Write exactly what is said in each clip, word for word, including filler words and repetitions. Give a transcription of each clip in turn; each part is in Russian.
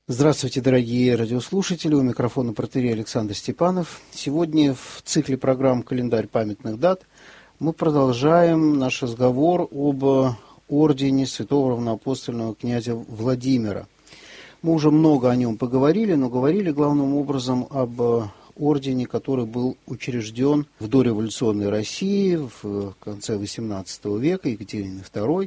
Здравствуйте, дорогие радиослушатели. У микрофона протоиерей Александр Степанов. Сегодня в цикле программ «Календарь памятных дат» мы продолжаем наш разговор об ордене святого равноапостольного князя Владимира. Мы уже много о нем поговорили, но говорили главным образом об ордене, который был учрежден в дореволюционной России в конце восемнадцатого века, Екатериной второй.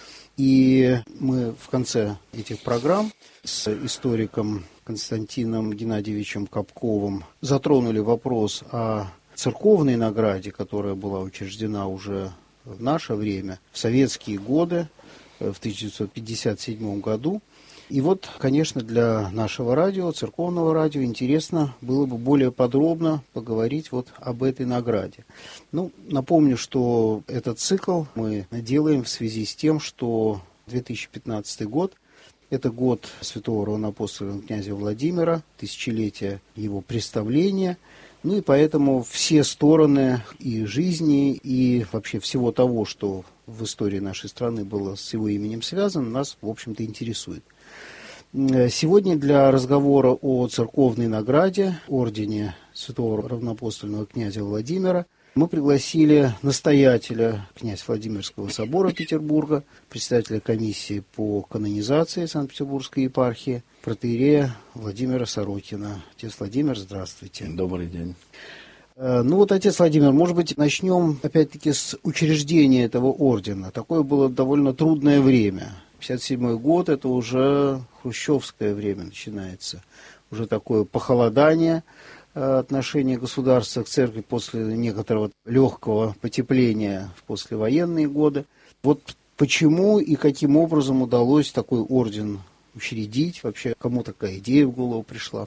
И мы в конце этих программ с историком Константином Геннадьевичем Капковым затронули вопрос о церковной награде, которая была учреждена уже в наше время, в советские годы, в тысяча девятьсот пятьдесят седьмом году. И вот, конечно, для нашего радио, церковного радио, интересно было бы более подробно поговорить вот об этой награде. Ну, напомню, что этот цикл мы делаем в связи с тем, что две тысячи пятнадцатый год – это год святого равноапостольного князя Владимира, тысячелетие его представления. Ну и поэтому все стороны и жизни, и вообще всего того, что в истории нашей страны было с его именем связано, нас, в общем-то, интересует. Сегодня для разговора о церковной награде, ордене святого равноапостольного князя Владимира, мы пригласили настоятеля князя Владимирского собора Петербурга, председателя комиссии по канонизации Санкт-Петербургской епархии, протоиерея Владимира Сорокина. Отец Владимир, здравствуйте. Добрый день. Ну вот, отец Владимир, может быть, начнем опять-таки с учреждения этого ордена. Такое было довольно трудное время. пятьдесят седьмой год – это уже хрущевское время начинается. Уже такое похолодание отношения государства к церкви после некоторого легкого потепления в послевоенные годы. Вот почему и каким образом удалось такой орден учредить? Вообще, кому такая идея в голову пришла?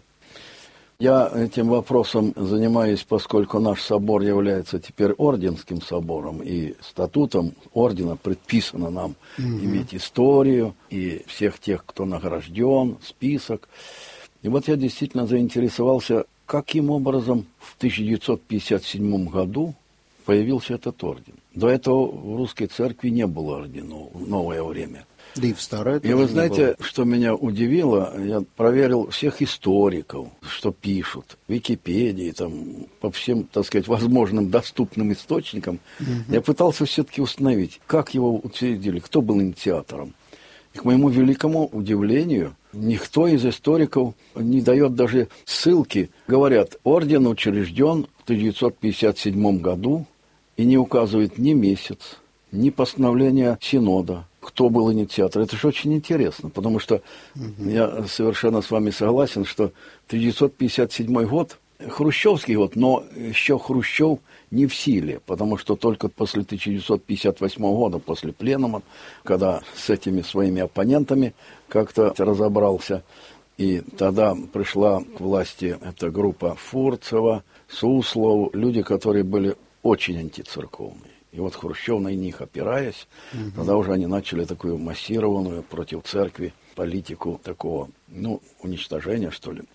Я этим вопросом занимаюсь, поскольку наш собор является теперь орденским собором, и статутом ордена предписано нам угу. иметь историю и всех тех, кто награжден, список. И вот я действительно заинтересовался, каким образом в тысяча девятьсот пятьдесят седьмом году появился этот орден. До этого в русской церкви не было ордена в новое время. Да и в старое тоже. И вы знаете, что меня удивило? Я проверил всех историков, что пишут, в Википедии, там, по всем, так сказать, возможным доступным источникам. Угу. Я пытался все-таки установить, как его учредили, кто был инициатором. И к моему великому удивлению, никто из историков не дает даже ссылки. Говорят, орден учрежден в тысяча девятьсот пятьдесят седьмом году и не указывает ни месяц, ни постановления Синода. Кто был инициатор. Это же очень интересно, потому что угу. я совершенно с вами согласен, что тысяча девятьсот пятьдесят седьмой год, хрущевский год, но еще Хрущев не в силе, потому что только после тысяча девятьсот пятьдесят восьмого года, после пленума, когда с этими своими оппонентами как-то разобрался, и тогда пришла к власти эта группа Фурцева, Суслов, люди, которые были очень антицерковные. И вот Хрущев на них опираясь, угу. тогда уже они начали такую массированную против церкви политику такого, ну, уничтожения, что ли.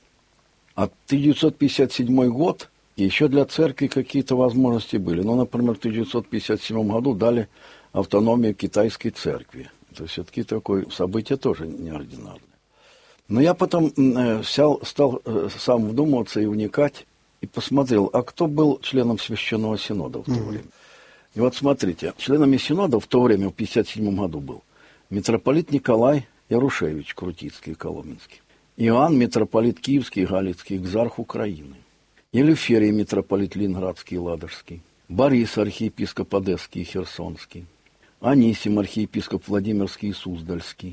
А тысяча девятьсот пятьдесят седьмой год, еще для церкви какие-то возможности были. Ну, например, в тысяча девятьсот пятьдесят седьмом году дали автономию китайской церкви. Это все-таки такое событие тоже неординарное. Но я потом э, сял, стал э, сам вдумываться и вникать, и посмотрел, а кто был членом Священного Синода в то угу. время. И вот смотрите, членами Синода в то время, в пятьдесят седьмом году был митрополит Николай Ярушевич Крутицкий и Коломенский, Иоанн митрополит Киевский и Галицкий, экзарх Украины, Елеферий митрополит Ленинградский и Ладожский, Борис архиепископ Одесский и Херсонский, Анисим архиепископ Владимирский и Суздальский,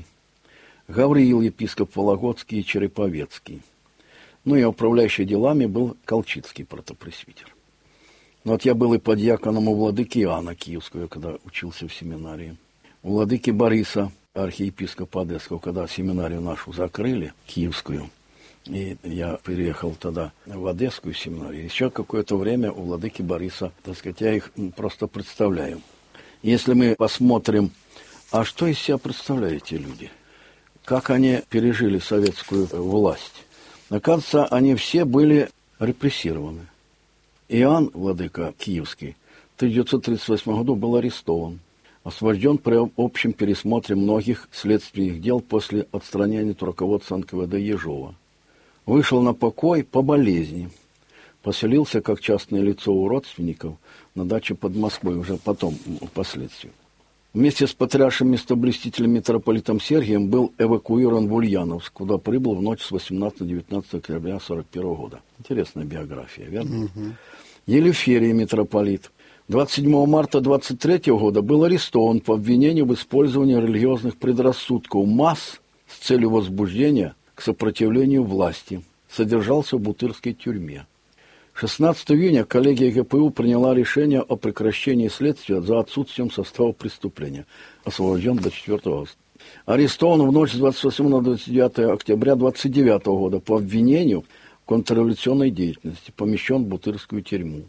Гавриил епископ Вологодский и Череповецкий. Ну и управляющий делами был Колчицкий протопресвитер. Но вот я был и подьяконом у владыки Иоанна Киевского, когда учился в семинарии. У владыки Бориса, архиепископа Одесского, когда семинарию нашу закрыли, Киевскую, и я переехал тогда в Одесскую семинарию. Еще какое-то время у владыки Бориса, так сказать, я их просто представляю. Если мы посмотрим, а что из себя представляют эти люди? Как они пережили советскую власть? Оказывается, они все были репрессированы. Иоанн, владыка Киевский, в тысяча девятьсот тридцать восьмом году был арестован. Освобожден при общем пересмотре многих следственных дел после отстранения от руководства эн ка вэ дэ Ежова. Вышел на покой по болезни. Поселился как частное лицо у родственников на даче под Москвой, уже потом, впоследствии. Вместе с патриаршим местоблюстителем митрополитом Сергием был эвакуирован в Ульяновск, куда прибыл в ночь с восемнадцатого на девятнадцатое октября сорок первого года. Интересная биография, верно? Угу. Елеферий митрополит. двадцать седьмого марта двадцать третьего года был арестован по обвинению в использовании религиозных предрассудков масс с целью возбуждения к сопротивлению власти. Содержался в Бутырской тюрьме. шестнадцатого июня коллегия гэ пэ у приняла решение о прекращении следствия за отсутствием состава преступления. Освобожден до четвёртого августа. Арестован в ночь с двадцать восьмого на двадцать девятое октября двадцать девятого года по обвинению в контрреволюционной деятельности. Помещен в Бутырскую тюрьму.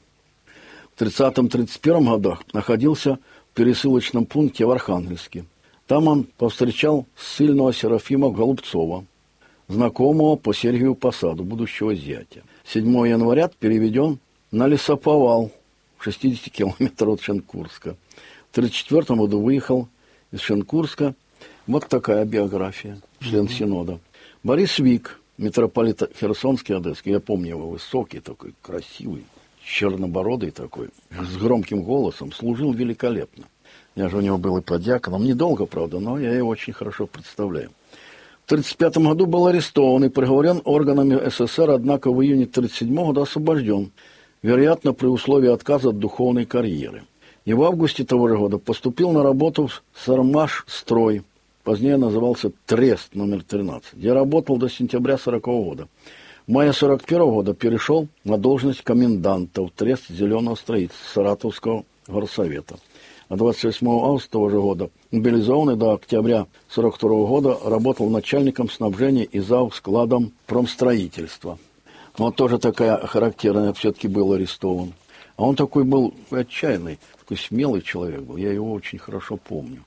В тридцатом — тридцать первом годах находился в пересылочном пункте в Архангельске. Там он повстречал ссыльного Серафима Голубцова, знакомого по Сергию Посаду, будущего зятя. седьмого января переведен на лесоповал в шестидесяти километрах от Шенкурска. В тридцать четвёртом году выехал из Шенкурска. Вот такая биография, член mm-hmm. Синода. Борис Вик, митрополит Херсонский, Одесский. Я помню его, высокий такой, красивый, чернобородый такой, с громким голосом, служил великолепно. Я же у него был и подьяконом, недолго, правда, но я его очень хорошо представляю. В тридцать пятом году был арестован и приговорен органами эс эс эр, однако в июне тридцать седьмого года освобожден, вероятно, при условии отказа от духовной карьеры. И в августе того же года поступил на работу в Сармаш-строй, позднее назывался Трест номер тринадцать, где работал до сентября сорокового года. В мае сорок первого года перешел на должность коменданта в Трест зеленого строительства Саратовского горсовета. А двадцать восьмого августа того же года, мобилизованный до октября сорок второго года, работал начальником снабжения и зав. Складом промстроительства. Но тоже такая характерная, все-таки был арестован. А он такой был отчаянный, такой смелый человек был, я его очень хорошо помню.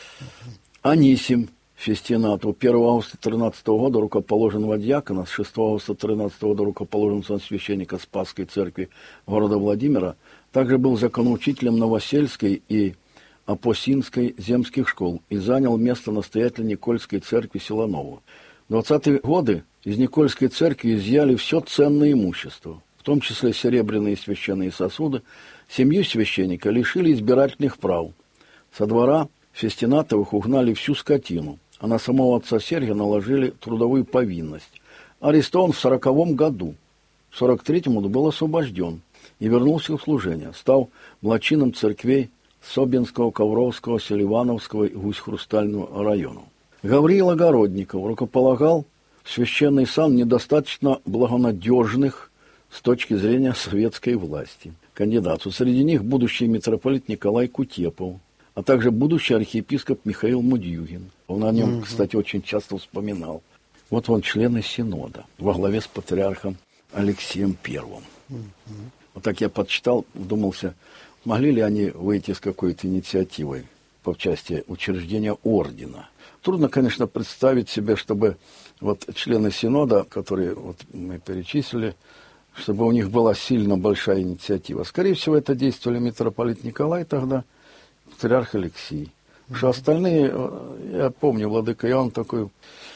Анисим Фестинату первого августа тринадцатого года рукоположен во дьякона, с шестого августа тринадцатого года рукоположен сан священника Спасской церкви города Владимира. Также был законоучителем Новосельской и Апосинской земских школ и занял место настоятеля Никольской церкви села Нового. В двадцатые годы из Никольской церкви изъяли все ценное имущество, в том числе серебряные священные сосуды. Семью священника лишили избирательных прав. Со двора Фестинатовых угнали всю скотину, а на самого отца Сергия наложили трудовую повинность. Арестован в сороковом году. В сорок третьем году был освобожден и вернулся в служение, стал младчином церквей Собинского, Ковровского, Селивановского и Гусь-Хрустального районов. Гавриил Огородников рукополагал в священный сан недостаточно благонадежных с точки зрения советской власти кандидатов. Среди них будущий митрополит Николай Кутепов, а также будущий архиепископ Михаил Мудьюгин. Он о нем, кстати, очень часто вспоминал. Вот он члены Синода во главе с патриархом Алексеем Первым. Вот так я подчитал, вдумался, могли ли они выйти с какой-то инициативой по части учреждения ордена. Трудно, конечно, представить себе, чтобы вот члены Синода, которые вот мы перечислили, чтобы у них была сильно большая инициатива. Скорее всего, это действовали митрополит Николай тогда, патриарх Алексей. Потому что остальные, я помню, владыка Иоанн такой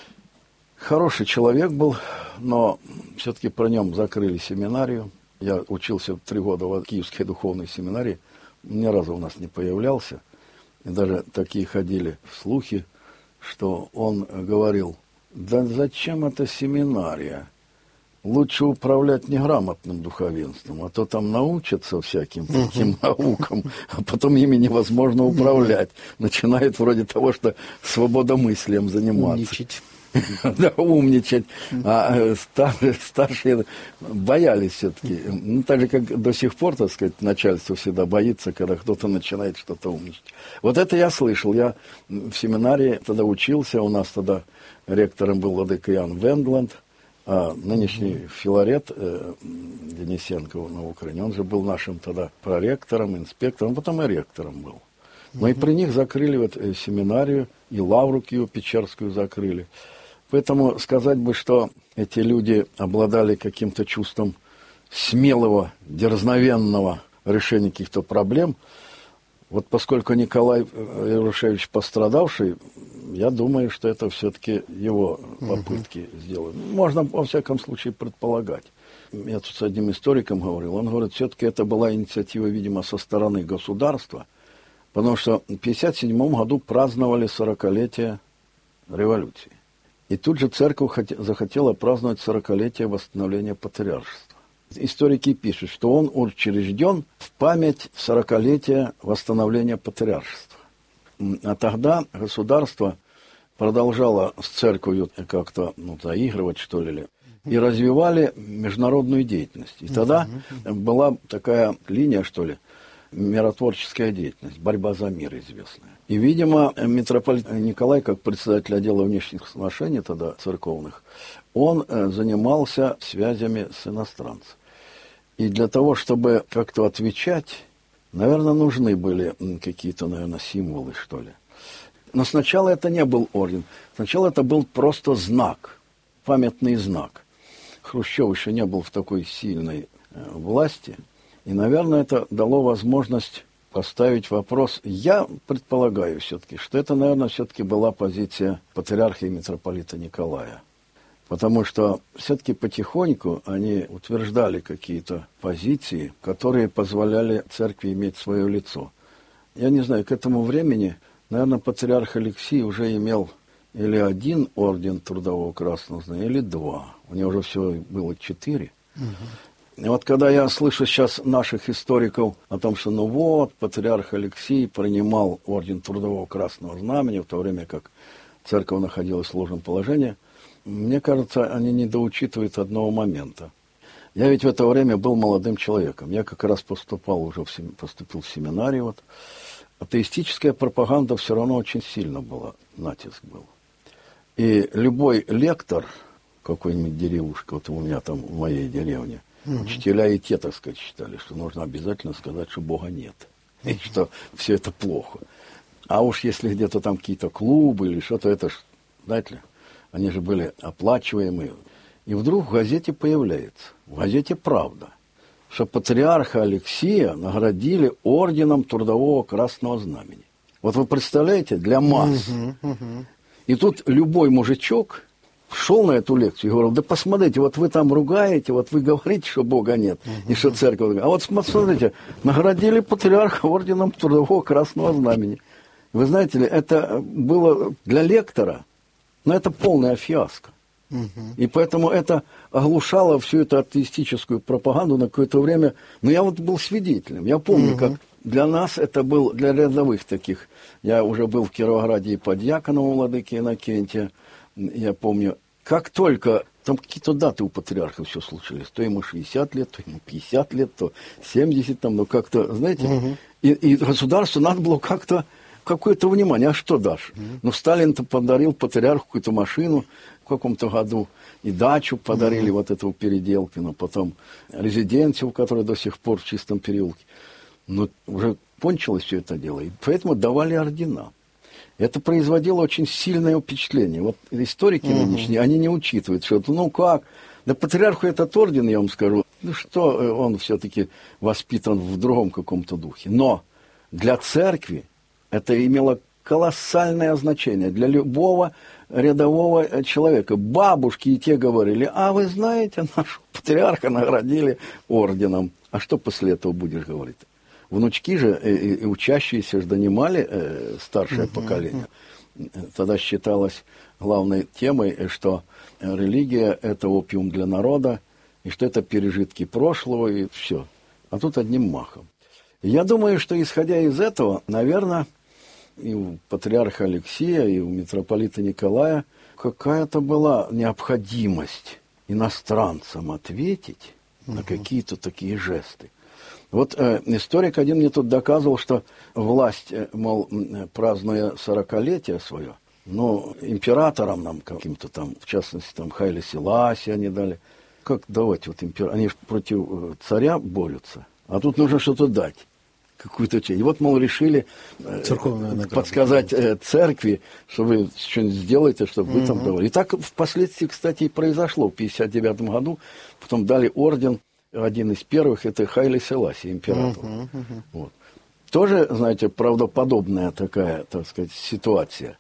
хороший человек был, но все-таки про нем закрыли семинарию. Я учился три года в Киевской духовной семинарии, ни разу у нас не появлялся. И даже такие ходили слухи, что он говорил: да зачем эта семинария? Лучше управлять неграмотным духовенством, а то там научатся всяким таким наукам, а потом ими невозможно управлять. Начинает вроде того, что свободомыслием заниматься. Умничать. Да, умничать. А старшие, старшие боялись все-таки. Ну, так же, как до сих пор, так сказать, начальство всегда боится, когда кто-то начинает что-то умничать. Вот это я слышал. Я в семинарии тогда учился, у нас тогда ректором был владыка Иоанн Вендланд, а нынешний mm-hmm. Филарет э, Денисенко на Украине, он же был нашим тогда проректором, инспектором, потом и ректором был. Но mm-hmm. и при них закрыли вот семинарию, и лавру Киево-Печерскую закрыли. Поэтому сказать бы, что эти люди обладали каким-то чувством смелого, дерзновенного решения каких-то проблем, Вот поскольку Николай Ярушевич пострадавший, я думаю, что это все-таки его попытки угу. сделаны. Можно, во всяком случае, предполагать. Я тут с одним историком говорил, он говорит, все-таки это была инициатива, видимо, со стороны государства, потому что в пятьдесят седьмом году праздновали сорокалетие революции. И тут же церковь захотела праздновать сорокалетие восстановления патриаршества. Историки пишут, что он учрежден в память сорокалетия восстановления патриаршества. А тогда государство продолжало с церковью как-то ну, заигрывать, что ли, и развивали международную деятельность. И тогда была такая линия, что ли, миротворческая деятельность, борьба за мир известная. И, видимо, митрополит Николай, как председатель отдела внешних отношений тогда церковных, он занимался связями с иностранцами. И для того, чтобы как-то отвечать, наверное, нужны были какие-то, наверное, символы, что ли. Но сначала это не был орден. Сначала это был просто знак, памятный знак. Хрущев еще не был в такой сильной э, власти. И, наверное, это дало возможность поставить вопрос. Я предполагаю все-таки, что это, наверное, все-таки была позиция патриарха и митрополита Николая. Потому что все-таки потихоньку они утверждали какие-то позиции, которые позволяли церкви иметь свое лицо. Я не знаю, к этому времени, наверное, патриарх Алексий уже имел или один орден Трудового Красного Знамени, или два. У него уже всего было четыре. Угу. И вот когда я слышу сейчас наших историков о том, что ну вот, патриарх Алексий принимал орден Трудового Красного Знамени, в то время как церковь находилась в сложном положении, мне кажется, они недоучитывают одного момента. Я ведь в это время был молодым человеком. Я как раз поступал уже в сем... поступил в семинарию. Вот. Атеистическая пропаганда все равно очень сильно была, натиск был. И любой лектор какой-нибудь деревушки, вот у меня там в моей деревне, угу. учителя и те, так сказать, считали, что нужно обязательно сказать, что Бога нет. И что все это плохо. А уж если где-то там какие-то клубы или что-то, это ж, знаете ли, они же были оплачиваемые. И вдруг в газете появляется, в газете «Правда», что патриарха Алексия наградили орденом Трудового Красного Знамени. Вот вы представляете, для масс. Uh-huh, uh-huh. И тут любой мужичок шел на эту лекцию и говорил, да посмотрите, вот вы там ругаете, вот вы говорите, что Бога нет, uh-huh. и что церковь. А вот смотрите, наградили патриарха орденом Трудового Красного Знамени. Вы знаете ли, это было для лектора, но это полная фиаско. Угу. И поэтому это оглушало всю эту атеистическую пропаганду на какое-то время. Но я вот был свидетелем. Я помню, угу. как для нас это был, для рядовых таких. Я уже был в Кировограде и подьяконом у владыки Иннокентия. Я помню, как только там какие-то даты у патриарха все случились. То ему шестьдесят лет, то ему пятьдесят лет, то семьдесят там. Но как-то, знаете, угу. и, и государству надо было как-то какое-то внимание. А что дашь? Mm-hmm. Ну, Сталин-то подарил патриарху какую-то машину в каком-то году, и дачу подарили mm-hmm. вот этого Переделкина, потом резиденцию, которая до сих пор в Чистом переулке. Но уже кончилось все это дело, и поэтому давали ордена. Это производило очень сильное впечатление. Вот историки mm-hmm. нынешние, они не учитывают, что это, ну как, да патриарху этот орден, я вам скажу, ну что, он все-таки воспитан в другом каком-то духе. Но для церкви это имело колоссальное значение для любого рядового человека. Бабушки и те говорили, а вы знаете, нашего патриарха наградили орденом. А что после этого будешь говорить? Внучки же и, и учащиеся же донимали э, старшее uh-huh, поколение. Uh-huh. Тогда считалось главной темой, что религия – это опиум для народа, и что это пережитки прошлого, и все. А тут одним махом. Я думаю, что исходя из этого, наверное, и у патриарха Алексия, и у митрополита Николая какая-то была необходимость иностранцам ответить uh-huh. на какие-то такие жесты. Вот э, историк один мне тут доказывал, что власть, э, мол, празднуя сорокалетие свое, ну, императорам нам каким-то там, в частности, там, Хайле Селасси они дали. Как давать вот императорам? Они же против э, царя борются, а тут нужно что-то дать. Какую-то честь. И вот, мол, решили э, подсказать э, церкви, что вы что-нибудь сделаете, чтобы угу. вы там давали. И так впоследствии, кстати, и произошло. В пятьдесят девятом году потом дали орден, один из первых, это Хайле Селасси, император. Угу, угу. Вот. Тоже, знаете, правдоподобная такая, так сказать, ситуация.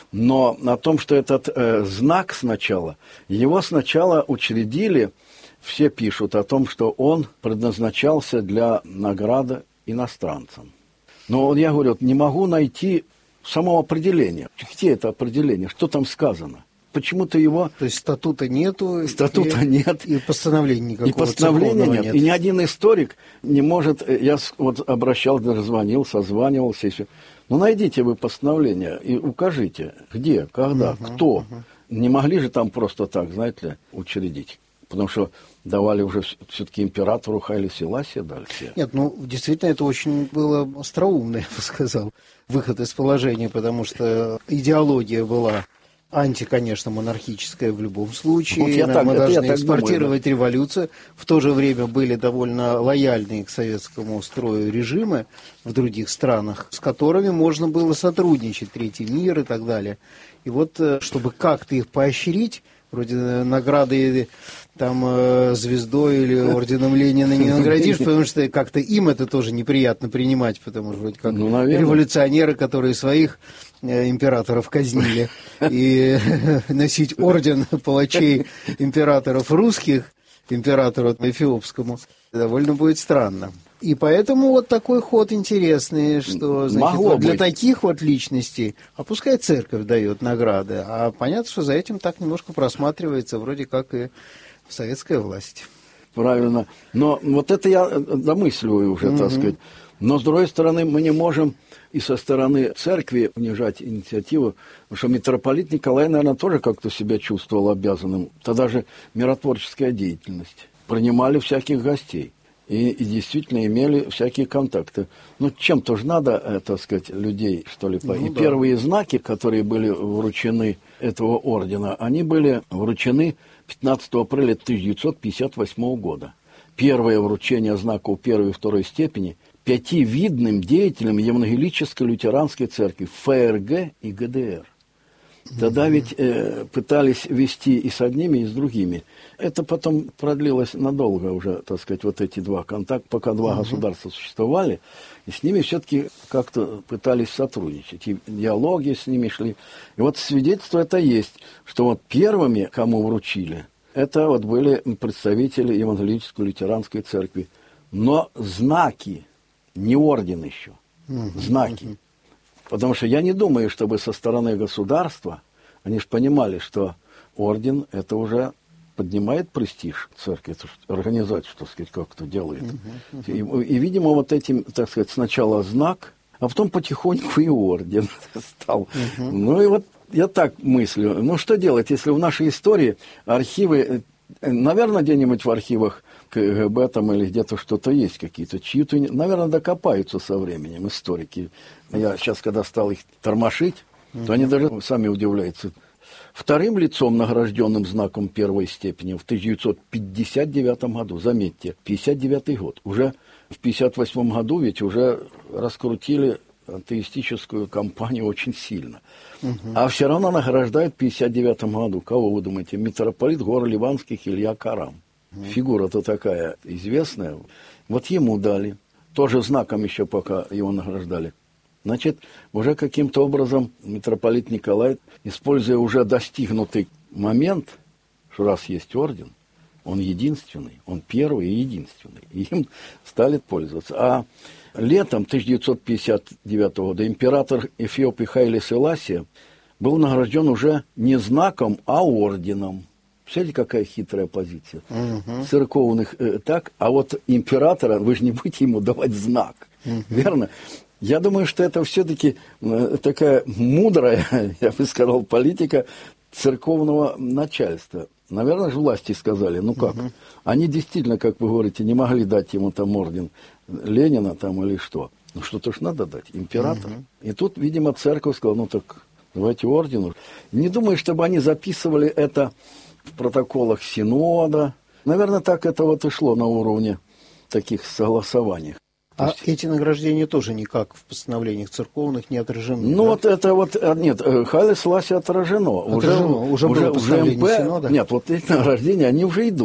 Но о том, что этот э, знак сначала, его сначала учредили, все пишут о том, что он предназначался для награды иностранцам. Но я говорю, не могу найти самого определения. Где это определение? Что там сказано? Почему-то его... То есть статута нету. Статута и, нет. И постановления никакого. И постановления нет. нет. И ни один историк не может... Я вот обращался, звонил, созванивался. И все. Ну, найдите вы постановление и укажите, где, когда, uh-huh, кто. Uh-huh. Не могли же там просто так, знаете ли, учредить. Потому что давали уже все-таки императору Хайле Селасию дали все. Нет, ну, действительно, это очень было остроумно, я бы сказал, выход из положения, потому что идеология была анти, конечно, монархическая в любом случае. Вот я так, мы должны я экспортировать думаю, да. революцию. В то же время были довольно лояльные к советскому строю режимы в других странах, с которыми можно было сотрудничать, Третий мир и так далее. И вот, чтобы как-то их поощрить, вроде награды там звездой или орденом Ленина не наградишь, потому что как-то им это тоже неприятно принимать, потому что вроде как ну, революционеры, которые своих императоров казнили, и носить орден палачей императоров русских императору эфиопскому довольно будет странно. И поэтому вот такой ход интересный, что значит, вот для таких вот личностей, а пускай церковь дает награды, а понятно, что за этим так немножко просматривается, вроде как и советская власть. Правильно. Но вот это я домысливаю уже, mm-hmm. так сказать. Но, с другой стороны, мы не можем и со стороны церкви унижать инициативу, потому что митрополит Николай, наверное, тоже как-то себя чувствовал обязанным. Тогда же миротворческая деятельность. Принимали всяких гостей. И, и действительно имели всякие контакты. Ну, чем-то же надо, так сказать, людей, что ли. Ну, и да. Первые знаки, которые были вручены этого ордена, они были вручены пятнадцатого апреля тысяча девятьсот пятьдесят восьмого года. Первое вручение знаков первой и второй степени пяти видным деятелям Евангелической лютеранской церкви ФРГ и ГДР. Тогда mm-hmm. ведь э, пытались вести и с одними, и с другими. Это потом продлилось надолго уже, так сказать, вот эти два контакта, пока два mm-hmm. государства существовали, и с ними все-таки как-то пытались сотрудничать, и диалоги с ними шли. И вот свидетельство это есть, что вот первыми, кому вручили, это вот были представители Евангелической лютеранской церкви. Но знаки, не орден еще, mm-hmm. знаки. Mm-hmm. Потому что я не думаю, чтобы со стороны государства, они же понимали, что орден это уже поднимает престиж церкви, это организация, так сказать, как-то делает. Uh-huh, uh-huh. И, и, видимо, вот этим, так сказать, сначала знак, а потом потихоньку и орден стал. Uh-huh. Ну и вот я так мыслю. Ну что делать, если в нашей истории архивы, наверное, где-нибудь в архивах КГБ там или где-то что-то есть какие-то, чьи-то, наверное, докопаются со временем историки. Я сейчас, когда стал их тормошить, mm-hmm. то они даже сами удивляются. Вторым лицом, награжденным знаком первой степени в тысяча девятьсот пятьдесят девятом году, заметьте, пятьдесят девятый год, уже в пятьдесят восьмом году ведь уже раскрутили атеистическую кампанию очень сильно. Mm-hmm. А все равно награждают в пятьдесят девятом году. Кого вы думаете? Митрополит гор Ливанских Илья Карам. Mm-hmm. Фигура-то такая известная. Вот ему дали. Тоже знаком еще пока его награждали. Значит, уже каким-то образом митрополит Николай, используя уже достигнутый момент, что раз есть орден, он единственный, он первый и единственный, и им стали пользоваться. А летом тысяча девятьсот пятьдесят девятого года император Эфиопии Хайле Селасия был награжден уже не знаком, а орденом. Смотрите, какая хитрая позиция. Uh-huh. Церковных э, так, а вот императора, вы же не будете ему давать знак, uh-huh. верно? Я думаю, что это все-таки такая мудрая, я бы сказал, политика церковного начальства. Наверное же власти сказали, ну как, угу. они действительно, как вы говорите, не могли дать ему там орден Ленина там или что. Ну что-то ж надо дать, император. Угу. И тут, видимо, церковь сказала, ну так давайте ордену. Не думаю, чтобы они записывали это в протоколах синода. Наверное, так это вот и шло на уровне таких согласований. А эти награждения тоже никак в постановлениях церковных не отражены? Ну, да? вот это вот, нет, Хайле Селасия отражено. Отражено, уже, уже, уже уже эм пэ, Синода? Нет, вот эти награждения, они уже идут.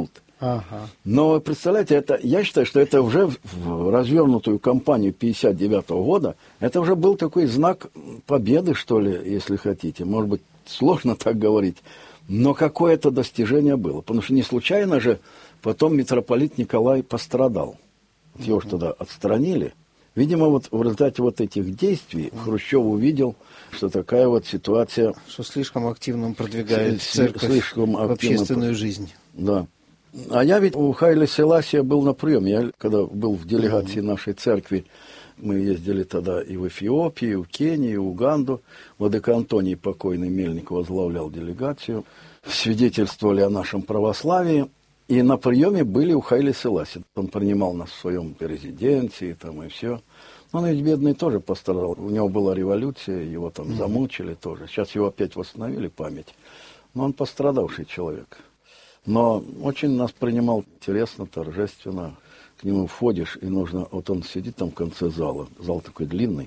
Ага. Но вы представляете, это, я считаю, что это уже в развернутую кампанию пятьдесят девятого года, это уже был такой знак победы, что ли, если хотите. Может быть, сложно так говорить, но какое-то достижение было. Потому что не случайно же потом митрополит Николай пострадал. Его же тогда отстранили. Видимо, вот в результате вот этих действий Хрущев увидел, что такая вот ситуация... Что слишком активно он продвигает с, церковь слишком в общественную жизнь. Да. А я ведь у Хайле Селасия был на приеме. Я когда был в делегации нашей церкви, мы ездили тогда и в Эфиопию, и в Кению, и в Уганду. Владыка Антоний, покойный Мельник, возглавлял делегацию. Свидетельствовали о нашем православии. И на приеме были у Хайле Селасия. Он принимал нас в своем резиденции там и все. Он ведь бедный тоже пострадал. У него была революция, его там mm-hmm. замучили тоже. Сейчас его опять восстановили память. Но он пострадавший человек. Но очень нас принимал интересно, торжественно. К нему входишь, и нужно... Вот он сидит там в конце зала. Зал такой длинный.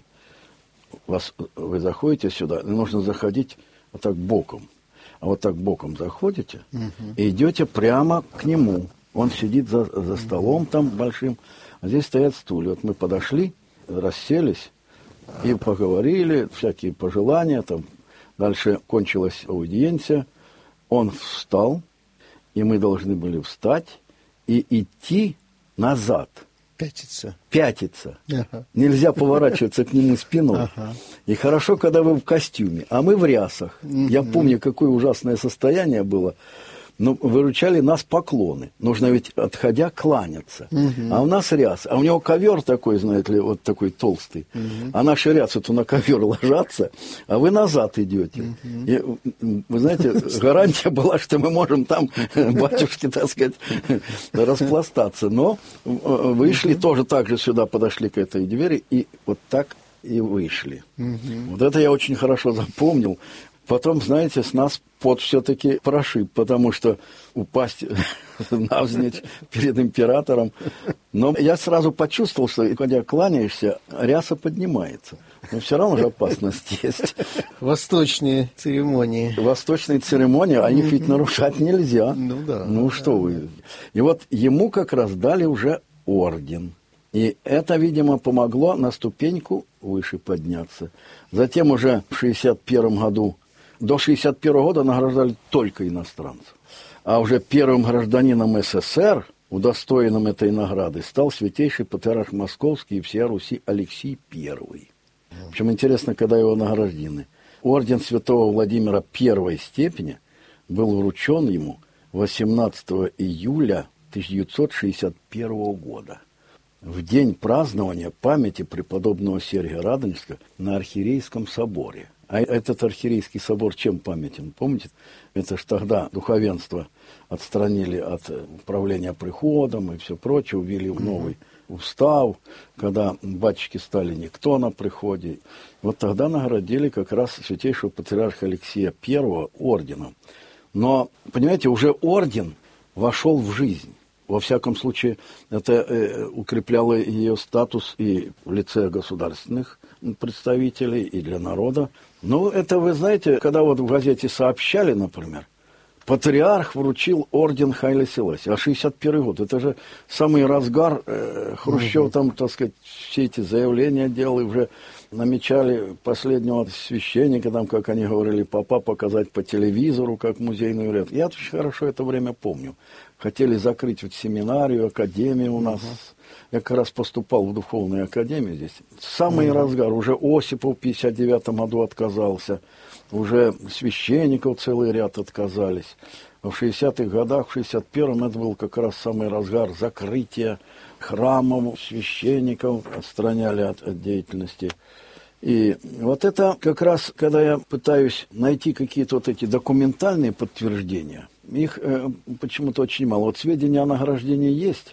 Вас, вы заходите сюда, и нужно заходить вот так боком. А вот так боком заходите uh-huh. и идете прямо к нему. Он сидит за, за столом uh-huh. там большим, а здесь стоят стулья. Вот мы подошли, расселись и поговорили, всякие пожелания. Там. Дальше кончилась аудиенция. Он встал, и мы должны были встать и идти назад. Пятиться. Пятиться. Ага. Нельзя поворачиваться к нему спиной. Ага. И хорошо, когда вы в костюме, а мы в рясах. Mm-hmm. Я помню, какое ужасное состояние было. Но выручали нас поклоны. Нужно ведь, отходя, кланяться. Mm-hmm. А у нас ряс. А у него ковер такой, знаете ли, вот такой толстый. Mm-hmm. А наши рясы-то на ковер ложатся, а вы назад идете. Mm-hmm. И, вы знаете, гарантия была, что мы можем там, батюшки, так сказать, распластаться. Но вышли mm-hmm. тоже так же сюда, подошли к этой двери, и вот так и вышли. Mm-hmm. Вот это я очень хорошо запомнил. Потом, знаете, с нас пот все-таки прошиб, потому что упасть навзничь перед императором. Но я сразу почувствовал, что, когда кланяешься, ряса поднимается. Но все равно же опасность есть. Восточные церемонии. Восточные церемонии, а их ведь нарушать нельзя. Ну да. Ну что вы. И вот ему как раз дали уже орден. И это, видимо, помогло на ступеньку выше подняться. Затем уже в шестьдесят первом году, до шестьдесят первого года награждали только иностранцев. А уже первым гражданином СССР, удостоенным этой награды, стал святейший патриарх Московский и всея Руси Алексий Первый. Причем интересно, когда его награждены. Орден святого Владимира первой степени был вручен ему восемнадцатого июля тысяча девятьсот шестьдесят первого года. В день празднования памяти преподобного Сергия Радонежского на Архиерейском соборе. А этот архиерейский собор чем памятен? Помните? Это ж тогда духовенство отстранили от управления приходом и все прочее, ввели новый устав, когда батюшки стали никто на приходе. Вот тогда наградили как раз святейшего патриарха Алексия Первого орденом. Но, понимаете, уже орден вошел в жизнь. Во всяком случае, это э, укрепляло ее статус и в лице государственных представителей, и для народа. Ну, это, вы знаете, когда вот в газете сообщали, например, патриарх вручил орден Хайле Селасия, а шестьдесят первый год, это же самый разгар, э, Хрущев угу. там, так сказать, все эти заявления делал, и уже намечали последнего священника, там, как они говорили, папа показать по телевизору, как музейный ряд. Я очень хорошо это время помню. Хотели закрыть вот семинарию, академию у нас. Uh-huh. Я как раз поступал в духовную академию здесь. Самый uh-huh. разгар. Уже Осипов в пятьдесят девятом году отказался. Уже священников целый ряд отказались. В шестидесятых годах, в шестьдесят первом это был как раз самый разгар закрытия храмов, священников отстраняли от, от деятельности. И вот это как раз, когда я пытаюсь найти какие-то вот эти документальные подтверждения, их э, почему-то очень мало. Вот сведения о награждении есть,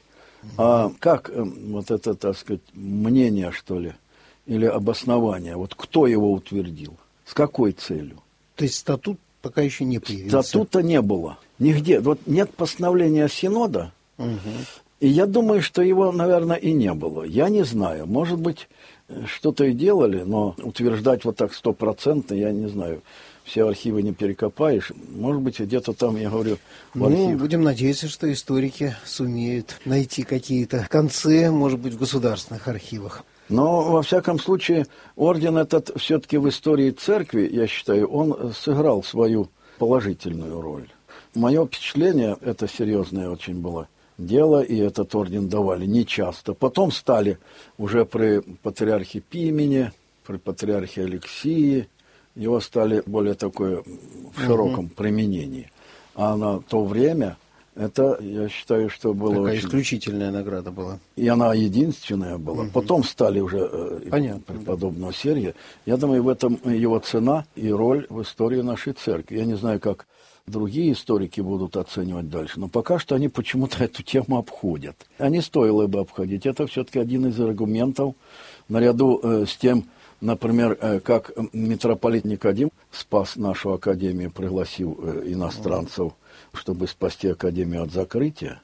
а как э, вот это, так сказать, мнение, что ли, или обоснование, вот кто его утвердил, с какой целью? То есть статут пока еще не появился? Статута не было. Нигде. Вот нет постановления Синода, угу. и я думаю, что его, наверное, и не было. Я не знаю. Может быть, что-то и делали, но утверждать вот так стопроцентно, я не знаю. все архивы не перекопаешь. Может быть, где-то там, я говорю, в Ну, архивах. будем надеяться, что историки сумеют найти какие-то концы, может быть, в государственных архивах. Но, во всяком случае, орден этот все-таки в истории церкви, я считаю, он сыграл свою положительную роль. Мое впечатление, это серьезное очень было дело, и этот орден давали нечасто. Потом стали уже при патриархе Пимене, при патриархе Алексии, его стали более такое в широком угу. применении. А на то время... Это, я считаю, что было такая очень... исключительная награда была. И она единственная была. Угу. Потом стали уже э, преподобного да. Сергия. Я думаю, в этом его цена и роль в истории нашей церкви. Я не знаю, как другие историки будут оценивать дальше, но пока что они почему-то эту тему обходят. А не стоило бы обходить. Это все-таки один из аргументов, наряду э, с тем, например, э, как митрополит Никодим спас нашу академию, пригласив э, иностранцев, угу. чтобы спасти Академию от закрытия.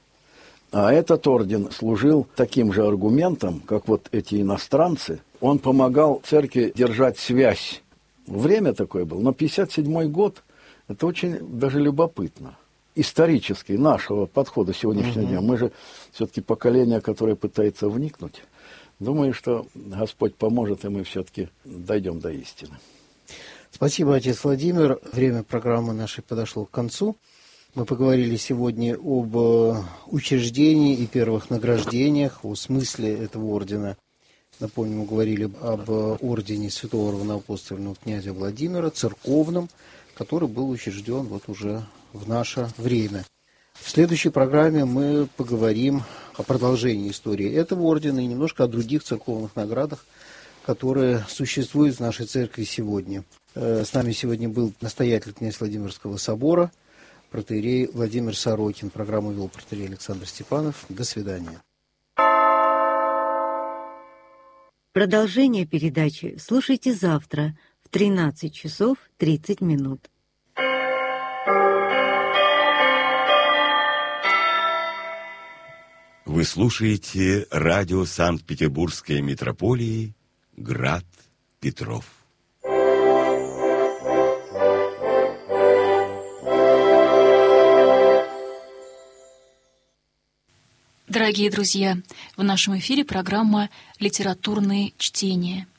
А этот орден служил таким же аргументом, как вот эти иностранцы. Он помогал церкви держать связь. Время такое было, но пятьдесят седьмой год, это очень даже любопытно. Исторический, нашего подхода сегодняшнего угу. дня. Мы же все-таки поколение, которое пытается вникнуть. Думаю, что Господь поможет, и мы все-таки дойдем до истины. Спасибо, отец Владимир. Время программы нашей подошло к концу. Мы поговорили сегодня об учреждении и первых награждениях, о смысле этого ордена. Напомню, мы говорили об ордене святого равноапостольного князя Владимира, церковном, который был учрежден вот уже в наше время. В следующей программе мы поговорим о продолжении истории этого ордена и немножко о других церковных наградах, которые существуют в нашей церкви сегодня. С нами сегодня был настоятель князь Владимирского собора, протоиерей Владимир Сорокин. Программу вел протоиерей Александр Степанов. До свидания. Продолжение передачи слушайте завтра в тринадцать часов тридцать минут. Вы слушаете радио Санкт-Петербургской митрополии «Град Петров». Дорогие друзья, в нашем эфире программа «Литературные чтения».